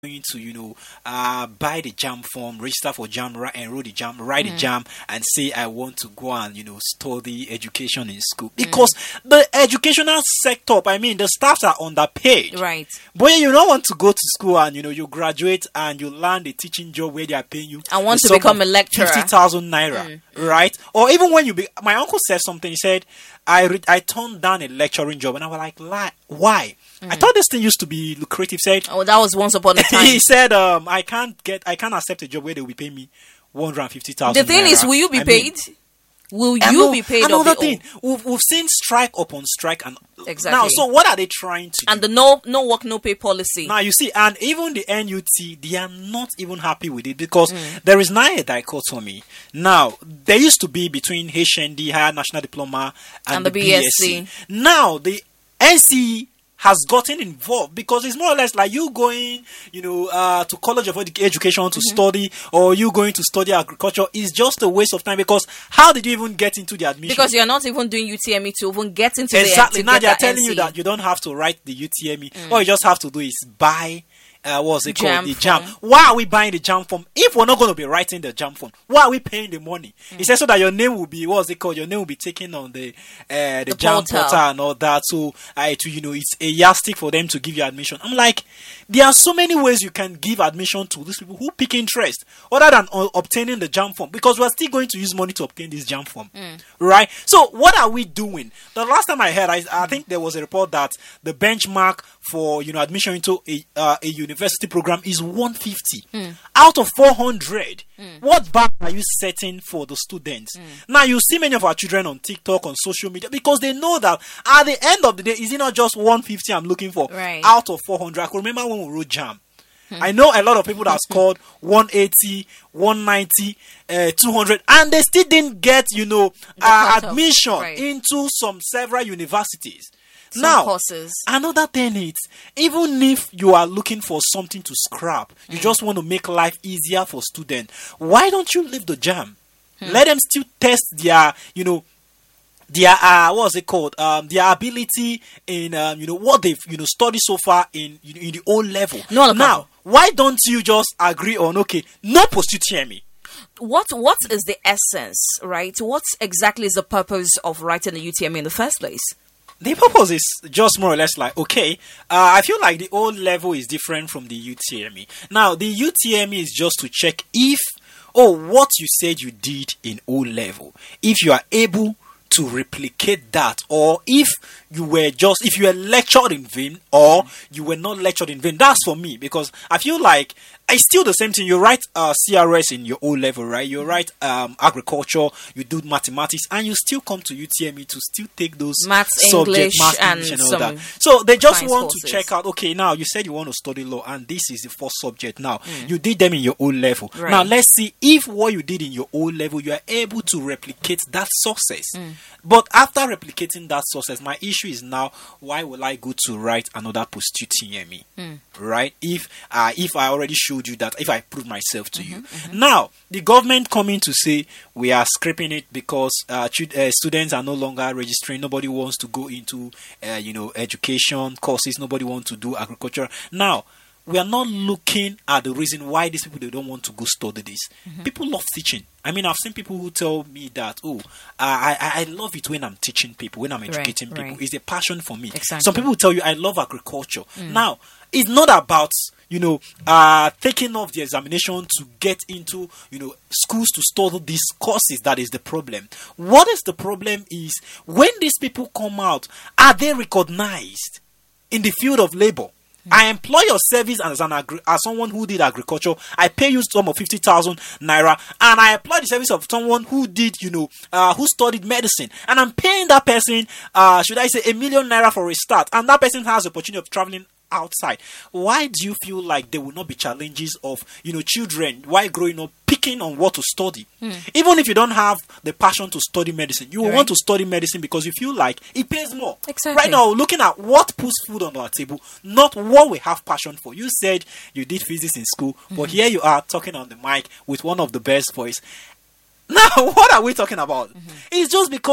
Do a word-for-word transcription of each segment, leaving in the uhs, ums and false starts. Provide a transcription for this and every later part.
going to, you know, uh, buy the jam form, register for jam, ri- enroll the jam, write Mm. the jam, and say I want to go and, you know, study education in school. Because the educational sector, I mean, the staffs are underpaid. Right. But you don't want to go to school and, you know, you graduate and you land a teaching job where they are paying you. I want the to sum become of a lecturer. fifty thousand naira, right? Or even when you be, my uncle said something, he said, I re- I turned down a lecturing job, and I was like, Lie, why? I thought this thing used to be lucrative. Said, Oh, that was once upon a time. he said, um, I can't get, I can't accept a job where they will be paying me one hundred fifty thousand. The thing is, will you be I mean, paid? Will I you know- be paid? Another of the, thing, we've, we've seen strike upon strike, and Exactly. now, so what are they trying to do? and the no no work no pay policy. Now you see, and even the N U T, they are not even happy with it because there is now a dichotomy. Now there used to be between H N D, Higher National Diploma, and, And the the B S C. B S C. Now the N C E has gotten involved because it's more or less like you going, you know, uh, to College of Edu- Education to study, or you going to study agriculture is just a waste of time. Because how did you even get into the admission? Because you're not even doing U T M E to even get into Exactly. the Now to they are get that telling N C. you that you don't have to write the U T M E. All you just have to do is buy. Uh, what's it Jam called? The jam. form. Why are we buying the jam form if we're not going to be writing the jam form? Why are we paying the money? He said so that your name will be, what's it called? Your name will be taken on the uh, the, The jam portal. portal and all that. So, uh, to you know, it's a yardstick for them to give you admission. I'm like, there are so many ways you can give admission to these people who pick interest other than uh, obtaining the jam form, because we're still going to use money to obtain this jam form, right? So, what are we doing? The last time I heard, I, I think there was a report that the benchmark for, you know, admission into a uh, a university program is one fifty out of four hundred. What bar are you setting for the students? Now you see many of our children on TikTok, on social media, because they know that at the end of the day, is it not just one fifty I'm looking for Right. out of four hundred? I can remember when we wrote jam. I know a lot of people that scored one eighty, one ninety, uh, two hundred, and they still didn't get, you know, uh, cut-off, admission right. into some several universities. Some Now, courses. another thing is, even if you are looking for something to scrap, you just want to make life easier for students, why don't you leave the jam? Let them still test their, you know, their uh, what's it called? Um, their ability in um, you know, what they've, you know, studied so far in in, in the O level. No, look, now, why don't you just agree on, okay, no post U T M E? What what is the essence, right? What exactly is the purpose of writing the U T M E in the first place? The purpose is just more or less like, okay, uh, I feel like the O level is different from the U T M E. Now, the U T M E is just to check if, oh, what you said you did in O level, if you are able to replicate that, or if you were just, if you were lectured in vain, or you were not lectured in vain. That's for me, because I feel like it's still the same thing. You write uh, C R S in your O level, right? You write um, agriculture, you do mathematics, and you still come to U T M E to still take those Maths, subjects, English, maths, and English, and all some that. So they just science want courses. to check out, okay, now you said you want to study law, and this is the first subject. Now, you did them in your O level. Right. Now, let's see if what you did in your O level, you are able to replicate that success. But after replicating that success, my issue is now, why will I go to write another post U T M E? Right? If uh, if I already showed you that, if I prove myself to you. Now, the government coming to say we are scraping it because uh, chud- uh, students are no longer registering. Nobody wants to go into uh, you know, education courses. Nobody wants to do agriculture. Now, we are not looking at the reason why these people, they don't want to go study this. People love teaching. I mean, I've seen people who tell me that, oh, uh, I, I I love it when I'm teaching people, when I'm educating Right, people. right. It's a passion for me. Exactly. Some people will tell you, I love agriculture. Now, it's not about, you know, uh, taking off the examination to get into, you know, schools to study these courses. That is the problem. What is the problem is, when these people come out, are they recognized in the field of labor? I employ your service as an agri- as someone who did agriculture. I pay you some of fifty thousand naira, and I employ the service of someone who did, you know, uh, who studied medicine, and I'm paying that person, uh, should I say, a million naira for a start, and that person has the opportunity of traveling outside. Why do you feel like there will not be challenges of, you know, children while growing up picking on what to study? Even if you don't have the passion to study medicine, you will Right. want to study medicine because you feel like it pays more. Exactly. Right now, looking at what puts food on our table, not what we have passion for. You said you did physics in school, but here you are talking on the mic with one of the best voice. Now, what are we talking about? It's just because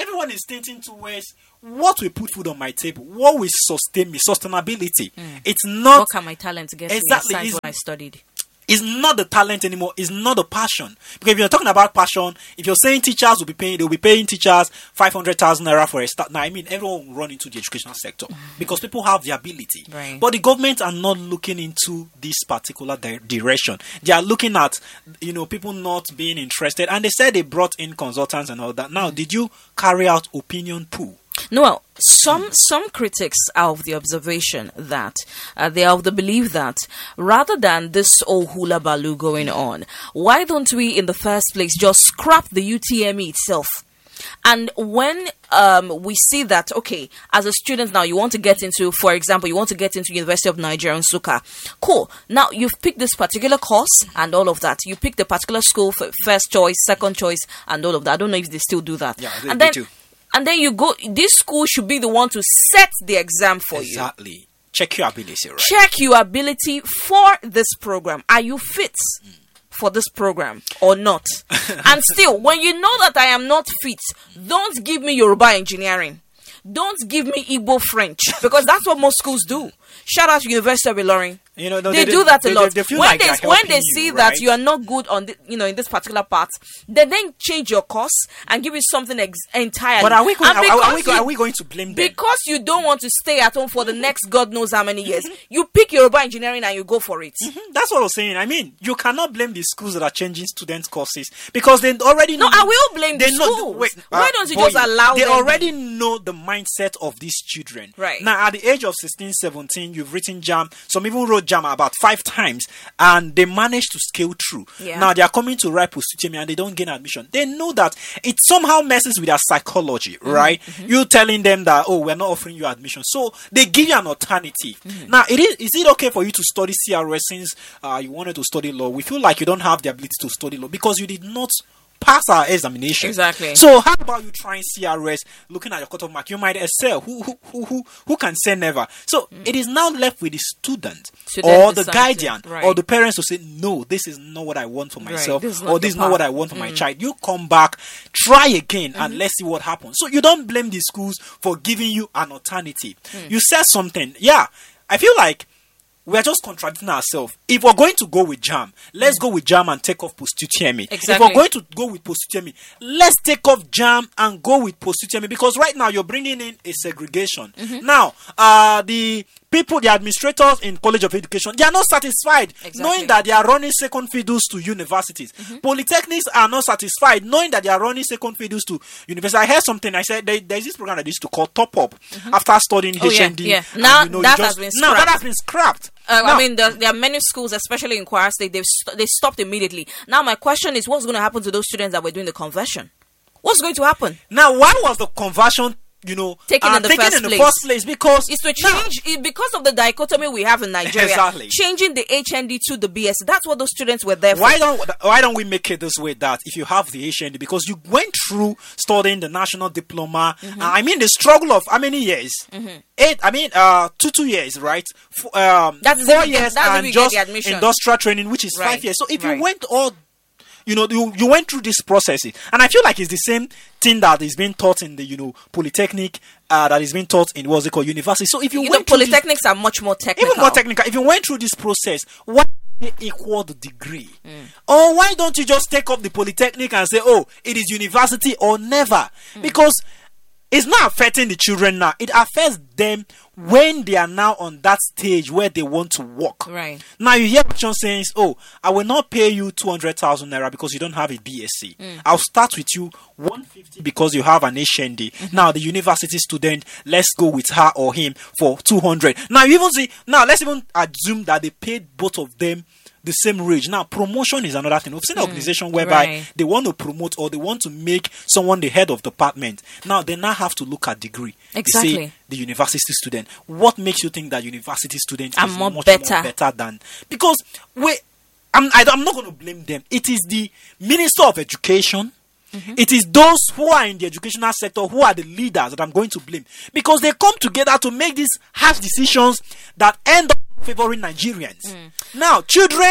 Everyone is thinking towards what will put food on my table, what will sustain me, sustainability. Mm. It's not what can my talent get exactly me aside what I studied. It's not the talent anymore. It's not the passion. Because if you're talking about passion, if you're saying teachers will be paying, they'll be paying teachers five hundred thousand naira for a start. Now, I mean, everyone will run into the educational sector mm-hmm. because people have the ability. Right. But the government are not looking into this particular di- direction. They are looking at, you know, people not being interested. And they said they brought in consultants and all that. Now, mm-hmm. did you carry out opinion poll? No, well, some some critics are of the observation that uh, they are of the belief that rather than this old hula baloo going on, why don't we in the first place just scrap the U T M E itself? And when um, we see that, okay, as a student now, you want to get into, for example, you want to get into University of Nigeria in Nsukka. Cool. Now, you've picked this particular course and all of that. You picked the particular school for first choice, second choice, and all of that. I don't know if they still do that. Yeah, they, and they then, do. And then you go, this school should be the one to set the exam for exactly. you. Exactly. Check your ability, right? Check your ability for this program. Are you fit mm. for this program or not? And still, when you know that I am not fit, don't give me Yoruba engineering. Don't give me Igbo French, because that's what most schools do. Shout out to University of Ilorin. You know, no, they, they do that they, a lot. They, they feel when like they when they see you, that right? you are not good on the, you know, in this particular part, they then change your course and give you something ex- entirely. But are we going? Are, are, we, you, are we going to blame them? Because you don't want to stay at home for the next God knows how many years. You pick Yoruba engineering and you go for it. Mm-hmm. That's what I was saying. I mean, you cannot blame the schools that are changing students' courses because they already know. No, I will blame the they know, schools. Wait, Why uh, don't you boy, just allow They them? already know the mindset of these children. Right. Now, at the age of sixteen, seventeen, you've written JAM. Some even wrote JAM about five times and they managed to scale through. Yeah. Now, they are coming to write post-U T M E and they don't gain admission. They know that it somehow messes with their psychology, mm-hmm. right? Mm-hmm. You telling them that, oh, we're not offering you admission. So, they give you an alternative. Mm-hmm. Now, it is, is it okay for you to study C R S since uh, you wanted to study law? We feel like you don't have the ability to study law because you did not pass our examination. Exactly. So how about you trying C R S, looking at your cutoff mark? You might excel. Who who who who, who can say never? So mm. it is now left with the student, student or the guardian right. or the parents to say, no, this is not what I want for myself, right. this or this is not what I want for mm. my child. You come back, try again, mm-hmm. and let's see what happens. So you don't blame the schools for giving you an alternative. Mm. You said something. Yeah, I feel like we're just contradicting ourselves. If we're going to go with JAM, let's mm. go with JAM and take off post-U T M E. Exactly. If we're going to go with post-U T M E, let's take off JAM and go with post-U T M E, because right now you're bringing in a segregation. Mm-hmm. Now, uh, the people, the administrators in College of Education, they are not satisfied exactly. knowing that they are running second fiddles to universities. Mm-hmm. Polytechnics are not satisfied knowing that they are running second fiddles to universities. I heard something. I said there, there's this program that they used to call Top Up mm-hmm. after studying oh, H N D. Yeah, yeah. Now and, you know, that just, has been now scrapped. that has been scrapped. Uh, now, I mean, there, there are many schools, especially in Kwara State, they've st- they stopped immediately. Now, my question is, what's going to happen to those students that were doing the conversion? What's going to happen? Now, why was the conversion, you know, taken uh, in the, taken first, in the place. first place? Because it's to change it, because of the dichotomy we have in Nigeria. Exactly. Changing the H N D to the B S. That's what those students were there for. Why don't Why don't we make it this way? That if you have the H N D, because you went through studying the national diploma. Mm-hmm. Uh, I mean, the struggle of how many years? Mm-hmm. Eight. I mean, uh, two two years, right? F- um, that's four years get, that's and just industrial training, which is right. five years. So if right. you went all You know, you, you went through this process, and I feel like it's the same thing that is being taught in the, you know, polytechnic, uh, that is being taught in what's it called, university. So if you, you went know, through polytechnics this, are much more technical. even more technical. If you went through this process, why equal the degree? Mm. Or why don't you just take up the polytechnic and say, oh, it is university or never? Mm. Because it's not affecting the children now. It affects them when they are now on that stage where they want to work. Right. Now you hear John saying, oh, I will not pay you two hundred thousand naira because you don't have a B S c. Mm. I'll start with you one hundred fifty because you have an H N D. Mm-hmm. Now the university student, let's go with her or him for two hundred. Now you even see, now let's even assume that they paid both of them the same wage. Now, promotion is another thing. We've seen an mm, organization whereby right. they want to promote or they want to make someone the head of department. Now, they now have to look at degree. Exactly. They say the university student. What makes you think that university student I'm is more much better. more better than? Because we, I'm, I, I'm not going to blame them. It is the Minister of Education. Mm-hmm. It is those who are in the educational sector who are the leaders that I'm going to blame, because they come together to make these harsh decisions that end up favoring Nigerians. Mm. Now, children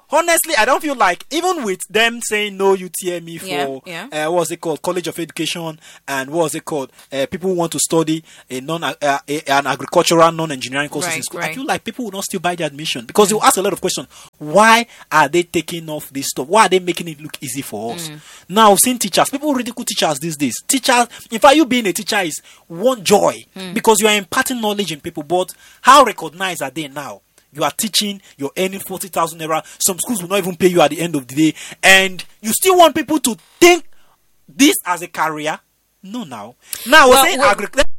honestly, I don't feel like, even with them saying no U T M E for Yeah, yeah. Uh, what was it called, College of Education, and what was it called, uh, people who want to study a non uh, a, an agricultural non-engineering courses Right, in school. right. I feel like people will not still buy the admission, because mm. they'll ask a lot of questions. Why are they taking off this stuff? Why are they making it look easy for us? Mm. Now, seeing teachers, people ridicule teachers these days. Teachers, in fact, you being a teacher is one joy, mm. because you are imparting knowledge in people. But how recognized are they now? You are teaching, you're earning forty thousand naira. Some schools will not even pay you at the end of the day. And you still want people to think this as a career? No, now. Now, we're well, saying well, agriculture.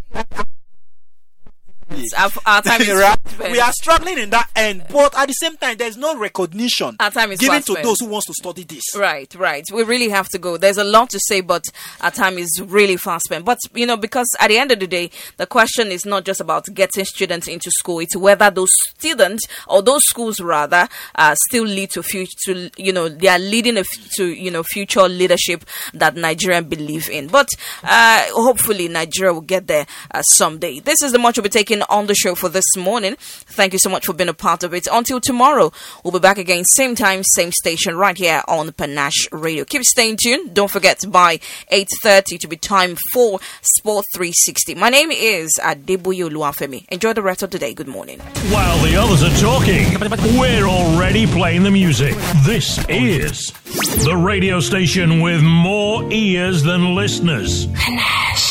Our, our time is Right? spent. We are struggling in that end, but at the same time, there's no recognition Our time is given fast to spent. those who wants to study this. Right, right. We really have to go. There's a lot to say, but our time is really fast spent. But, you know, because at the end of the day, the question is not just about getting students into school. It's whether those students, or those schools rather, uh, still lead to future, to, you know, they are leading a f- to, you know, future leadership that Nigerians believe in. But uh, hopefully Nigeria will get there uh, someday. This is the much we'll be taking on the show for this morning. Thank you so much for being a part of it. Until tomorrow, we'll be back again, same time, same station, right here on Panache Radio. Keep staying tuned. Don't forget, by eight thirty to be time for Sport three sixty. My name is Adeboye Oluwafemi. Enjoy the rest of the day. Good morning. While the others are talking, we're already playing the music. This is the radio station with more ears than listeners. Panache.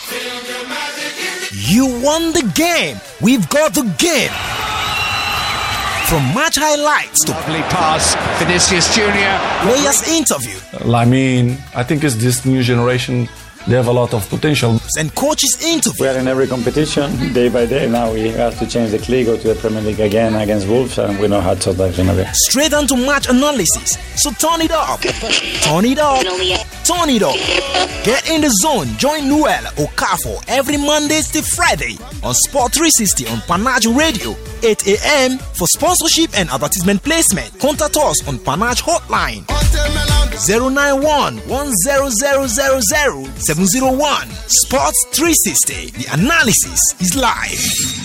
You won the game. We've got the game. From match highlights to Lovely pass, Vinicius Junior players' interview I mean, I think it's this new generation. They have a lot of potential. and coaches' interview. We are in every competition, day by day. Now we have to change the league, go to the Premier League again against Wolves, and we know how to that in a way. Straight onto match analysis. So turn it up. Turn it up. Turn it up. Get in the zone. Join Noel Okafor every Mondays to Friday on Sport three sixty on Panache Radio, eight a.m. for sponsorship and advertisement placement. Contact us on Panache Hotline zero nine one, one zero zero zero zero seven zero one. Sports three sixty. The analysis is live.